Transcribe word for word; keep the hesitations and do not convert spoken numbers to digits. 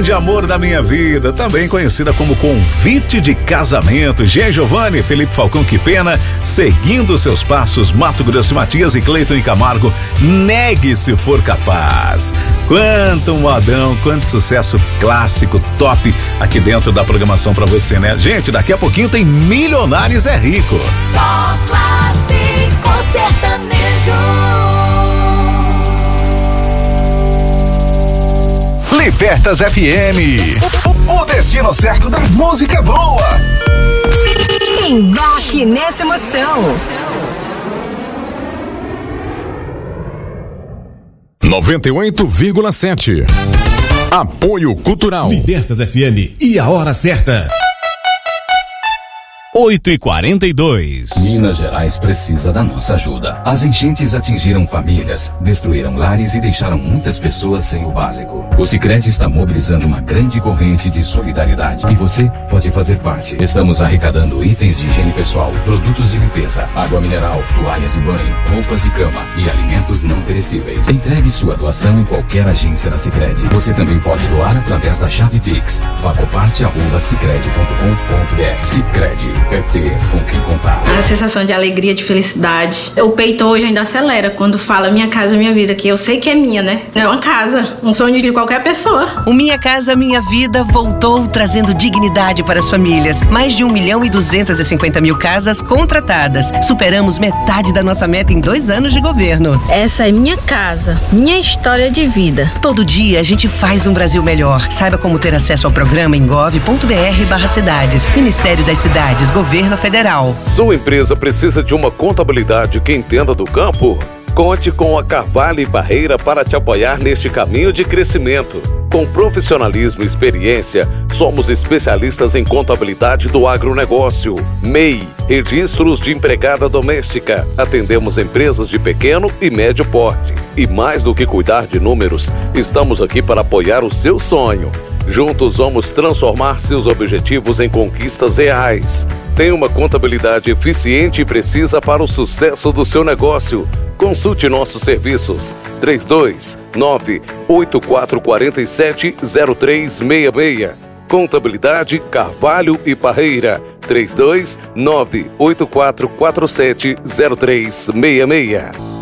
grande amor da minha vida, também conhecida como convite de casamento. Jean Giovanni, Felipe Falcão, que pena, seguindo seus passos, Mato Grosso Matias e Cleiton e Camargo, negue se for capaz. Quanto modão, quanto sucesso clássico, top aqui dentro da programação pra você, né? Gente, daqui a pouquinho tem Milionários é Rico. Só clássico sertanejo. Libertas F M, o, o destino certo da música boa. Embarque nessa emoção. noventa e oito vírgula sete. Apoio Cultural. Libertas F M e a hora certa. oito e quarenta e dois. Minas Gerais precisa da nossa ajuda. As enchentes atingiram famílias, destruíram lares e deixaram muitas pessoas sem o básico. O Sicredi está mobilizando uma grande corrente de solidariedade e você pode fazer parte. Estamos arrecadando itens de higiene pessoal, produtos de limpeza, água mineral, toalhas de banho, roupas e cama e alimentos não perecíveis. Entregue sua doação em qualquer agência da Sicredi. Você também pode doar através da chave Pix. Favoparte arroba sicredi ponto com ponto br. Sicredi. É ter com quem contar. A sensação de alegria, de felicidade. O peito hoje ainda acelera quando fala Minha Casa Minha Vida, que eu sei que é minha, né? É uma casa, um sonho de qualquer pessoa. O Minha Casa Minha Vida voltou trazendo dignidade para as famílias. Mais de um milhão e duzentas e cinquenta mil casas contratadas. Superamos metade da nossa meta em dois anos de governo. Essa é minha casa, minha história de vida. Todo dia a gente faz um Brasil melhor. Saiba como ter acesso ao programa em gov ponto br barra cidades. Ministério das Cidades, Governo Federal. Sua empresa precisa de uma contabilidade que entenda do campo? Conte com a Carvalho e Parreira para te apoiar neste caminho de crescimento. Com profissionalismo e experiência, somos especialistas em contabilidade do agronegócio. M E I, Registros de Empregada Doméstica. Atendemos empresas de pequeno e médio porte. E mais do que cuidar de números, estamos aqui para apoiar o seu sonho. Juntos vamos transformar seus objetivos em conquistas reais. Tem uma contabilidade eficiente e precisa para o sucesso do seu negócio. Consulte nossos serviços. três dois nove, oito quatro quatro sete, zero três seis seis. Contabilidade Carvalho e Parreira. três dois nove, oito quatro quatro sete, zero três seis seis.